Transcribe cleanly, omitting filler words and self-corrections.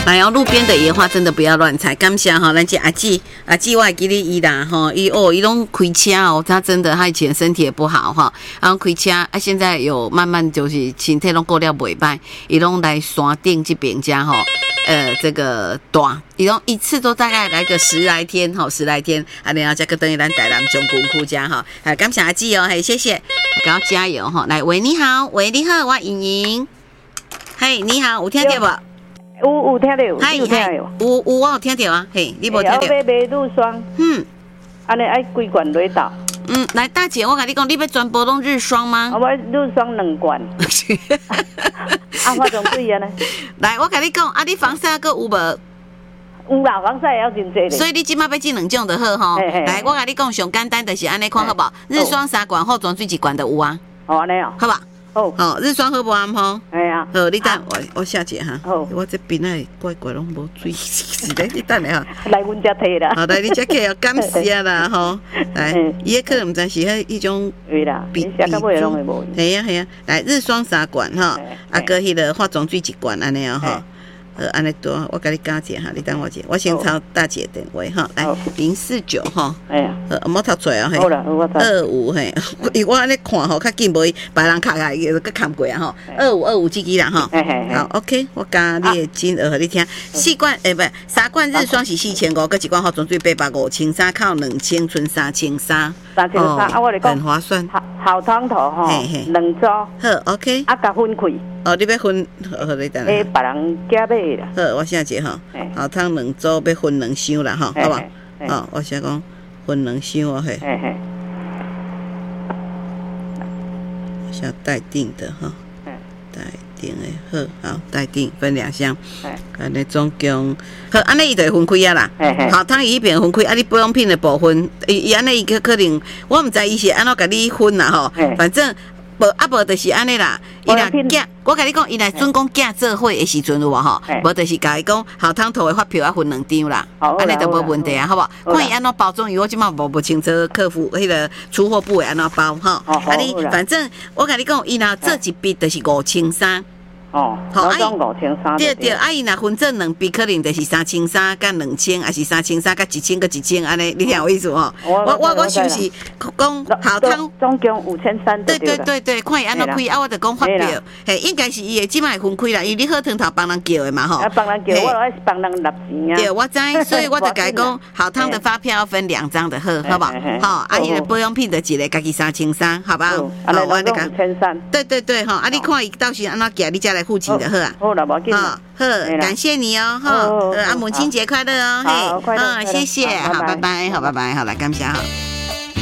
来哦，路边的野花真的不要乱采。感谢哈，咱这阿姊我还记得伊啦哈，伊拢开车哦，他真的他以前身体也不好哈，然后开车啊，现在有慢慢就是身体拢过了袂歹，伊拢来山顶这边家哈，这个大，伊拢一次都大概来个10来天哈，10来天，啊，然后再个等于咱台南中古库家哈，感谢阿姊哦，嘿，谢谢，给我加油哈，来喂你好，喂你好，我莹莹，嘿你好，有听到无？ 有听到，有听到。 有我有听到啊，嘿，你无听到？ 要买乳霜，安尼爱规罐落倒。 来大姐，我跟你讲，你要全部拢日霜吗？ 我乳霜2罐。化妆水啊呢？ 来，我跟你讲，啊，你防晒个有无？ 有啦，防晒也要真济咧。 所以你即马要进2种就好吼。来，我跟你讲，上简单就是安尼看好不好？日霜3罐，化妆水1罐就有啊。 哦，安尼哦。 好吧。哦，日霜好不好吼？ 哎呀， 好，你等我下节哈。好，我这边啊怪怪拢无水，是的，你等下哈。 来阮遮摕啦。 好，来你遮摕哦，感谢啦吼。来，伊可能毋知是迄种。 对啦，比较尾拢会无。 系啊系啊，来日霜3罐哈，啊个迄个化妆水1罐安尼哦吼。安尼多，我甲你讲者哈，你等我者，我先抄大姐电话哈，来049哈，哎呀，莫读错啊嘿，25嘿，伊我安尼看吼，较紧无伊别人卡来个看过啊吼，2525这支啦哈，好 OK， 我加你的金额互你听，4罐不3罐日霜是4500，佮1罐化妆水850，3靠2000，剩3300，啊我来讲，很划算， 好汤头吼，2组， 好 OK， 啊甲分开。 哦，你要分，好你等下。 别人加买啦。 好，我现在哈，好汤2组要分2箱啦哈，好吧？哦，我先讲分2箱哦嘿。我先待定的哈，待定的好待定分2箱，安尼总共好，安尼伊就会分开啊啦。好汤伊迄边分开，啊你保养品的部分，伊安尼伊可能我毋知伊是安怎甲你分啦吼，反正。无就是安尼啦，伊若囝，我甲你讲，伊若准讲囝做伙的时阵有无吼？无就是甲伊讲，好汤头的发票要分2张啦，安尼就无问题啊，好不好？看伊安怎包装，因为我即马无清楚客服迄个出货部会安怎包吼。啊你反正我甲你讲，伊若做一笔就是5300。 哦，好，5300。 对，啊，伊若分做2笔，可能就是3300甲2000，还是3300甲1000甲1000，安尼，你听我意思吼？我想是讲好汤， 总共5300。 对，看伊安怎开，啊，我就讲发票，嘿，应该是伊的即摆分开啦，因为你好汤头帮人叫的嘛吼。 帮人叫，我爱帮人纳钱啊。 对，我知，所以我就甲伊讲，好汤的发票要分2张的，好不好？好，啊，伊的保养品就一个家己3300，好不好？ 好，我讲5300。 对，吼，啊，你看伊到时安怎寄，你再来付钱就好啊。 好了，无紧。 好，感谢你哦，哈，啊，母亲节快乐哦，嘿，谢谢，好，拜拜，好，来，感谢哈。